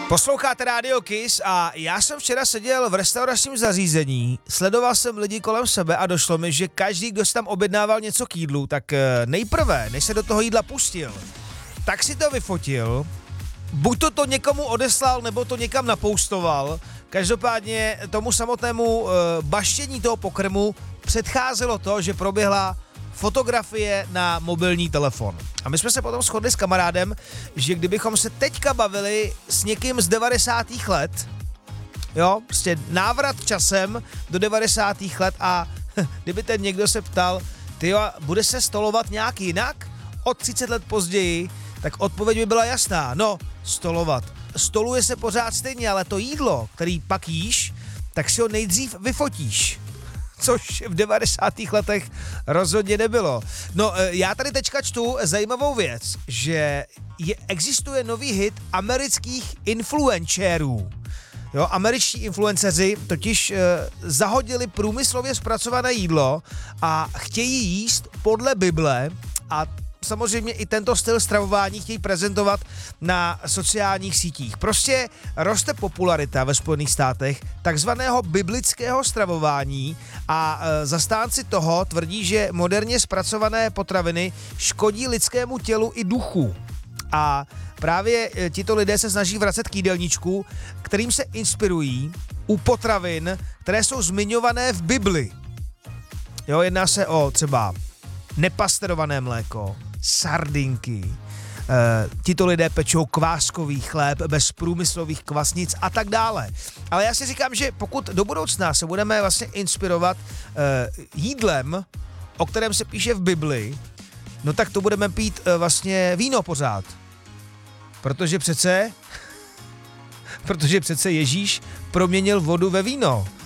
Posloucháte Radio Kiss a já jsem včera seděl v restauračním zařízení, sledoval jsem lidi kolem sebe a došlo mi, že každý, kdo si tam objednával něco k jídlu, tak nejprve, než se do toho jídla pustil, tak si to vyfotil, buď to někomu odeslal, nebo to někam napoustoval. Každopádně tomu samotnému baštění toho pokrmu předcházelo to, že proběhla fotografie na mobilní telefon. A my jsme se potom shodli s kamarádem, že kdybychom se teďka bavili s někým z 90. let, jo, prostě návrat časem do 90. let a kdyby ten někdo se ptal, tyjo, bude se stolovat nějak jinak o 30 let později, tak odpověď by byla jasná. No, stolovat. Stoluje se pořád stejně, ale to jídlo, který pak jíš, tak si ho nejdřív vyfotíš. Což v 90. letech rozhodně nebylo. No, já tady teďka čtu zajímavou věc, že existuje nový hit amerických influencerů. Jo, američtí influenceři totiž zahodili průmyslově zpracované jídlo a chtějí jíst podle Bible a samozřejmě i tento styl stravování chtějí prezentovat na sociálních sítích. Prostě roste popularita ve Spojených státech takzvaného biblického stravování a zastánci toho tvrdí, že moderně zpracované potraviny škodí lidskému tělu i duchu. A právě tito lidé se snaží vracet k jídelníčku, kterým se inspirují u potravin, které jsou zmiňované v Bibli. Jo, jedná se o třeba nepasterované mléko, sardinky, tito lidé pečou kváskový chléb bez průmyslových kvasnic a tak dále. Ale já si říkám, že pokud do budoucna se budeme vlastně inspirovat jídlem, o kterém se píše v Bibli, no tak to budeme pít vlastně víno pořád. Protože přece Ježíš proměnil vodu ve víno.